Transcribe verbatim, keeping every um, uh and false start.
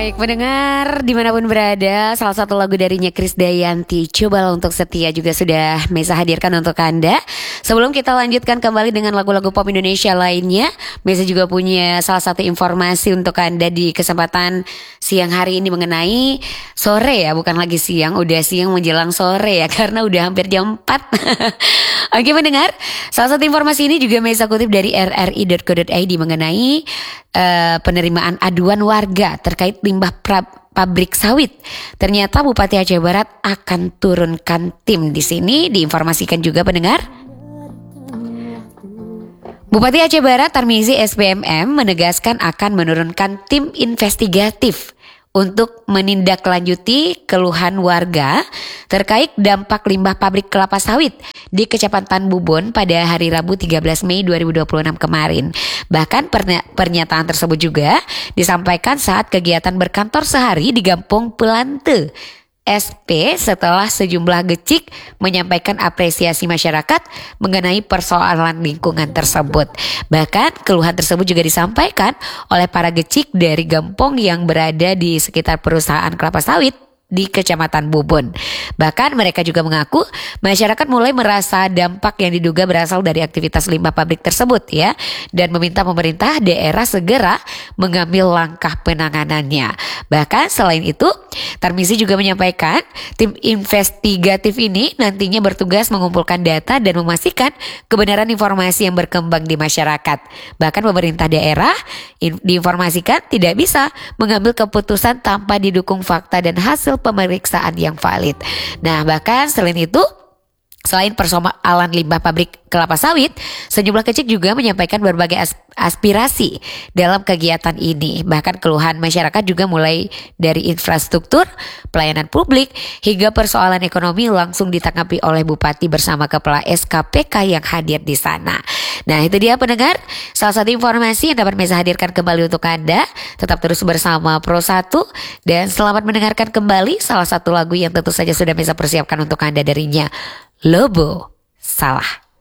Baik, pendengar dimanapun berada, salah satu lagu darinya Krisdayanti, Cobalah Untuk Setia juga sudah Mesa hadirkan untuk Anda. Sebelum kita lanjutkan kembali dengan lagu-lagu pop Indonesia lainnya, Mesa juga punya salah satu informasi untuk Anda di kesempatan siang hari ini mengenai sore ya, bukan lagi siang, udah siang menjelang sore ya, karena udah hampir jam empat. Oke pendengar, salah satu informasi ini juga Mesa kutip dari r r i dot co dot i d mengenai uh, penerimaan aduan warga terkait limbah pra, pabrik sawit. Ternyata Bupati Aceh Barat akan turunkan tim di sini, diinformasikan juga pendengar. Bupati Aceh Barat Tarmizi S P M M menegaskan akan menurunkan tim investigatif untuk menindaklanjuti keluhan warga terkait dampak limbah pabrik kelapa sawit di Kecamatan Bubon pada hari Rabu tiga belas Mei dua ribu dua puluh enam kemarin. Bahkan pernyataan tersebut juga disampaikan saat kegiatan berkantor sehari di Gampong Pelante S P setelah sejumlah gecik menyampaikan apresiasi masyarakat mengenai persoalan lingkungan tersebut. Bahkan keluhan tersebut juga disampaikan oleh para gecik dari Gampong yang berada di sekitar perusahaan kelapa sawit di Kecamatan Bubon. Bahkan mereka juga mengaku masyarakat mulai merasa dampak yang diduga berasal dari aktivitas limbah pabrik tersebut ya, dan meminta pemerintah daerah segera mengambil langkah penanganannya. Bahkan selain itu, Tarmizi juga menyampaikan tim investigatif ini nantinya bertugas mengumpulkan data dan memastikan kebenaran informasi yang berkembang di masyarakat. Bahkan pemerintah daerah diinformasikan tidak bisa mengambil keputusan tanpa didukung fakta dan hasil pemeriksaan yang valid. Nah, bahkan selain itu, selain persoalan limbah pabrik kelapa sawit, sejumlah kecik juga menyampaikan berbagai as- aspirasi dalam kegiatan ini. Bahkan keluhan masyarakat juga mulai dari infrastruktur, pelayanan publik, hingga persoalan ekonomi langsung ditanggapi oleh Bupati bersama Kepala S K P K yang hadir di sana. Nah, itu dia pendengar, salah satu informasi yang dapat Mesa hadirkan kembali untuk Anda. Tetap terus bersama Pro satu dan selamat mendengarkan kembali salah satu lagu yang tentu saja sudah Mesa persiapkan untuk Anda darinya, Lobo Salah.